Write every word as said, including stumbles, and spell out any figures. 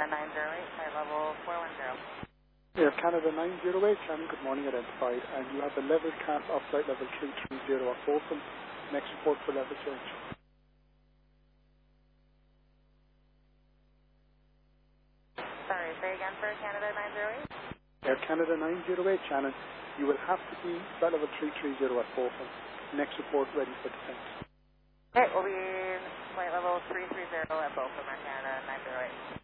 Canada nine zero eight, flight level four one zero. Air Canada nine zero eight, Shannon, good morning, identified, and you have a level cap of flight level three three zero at Folsom. Next report for level change. Sorry, say again for Canada nine zero eight? Air Canada nine zero eight, Shannon, you will have to be flight level three three zero at Folsom. Next report ready for descent. Okay, we'll be flight level three three zero at Folsom, Air Canada nine zero eight.